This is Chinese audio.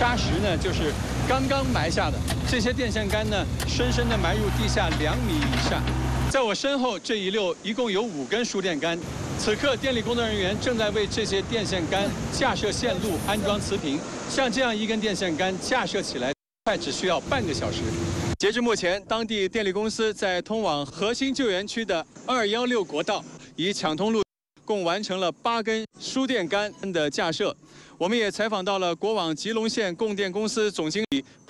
沙石呢就是刚刚埋下的。这些电线杆呢，深深地埋入地下2米以下。在我身后这一溜一共有5根输电杆。此刻，电力工作人员正在为这些电线杆架设线路、安装磁频。像这样一根电线杆架设起来，快只需要半个小时。截至目前，当地电力公司在通往核心救援区的216国道以抢通路，共完成了8根输电杆的架设。我们也采访到了国网吉隆县供电公司总经理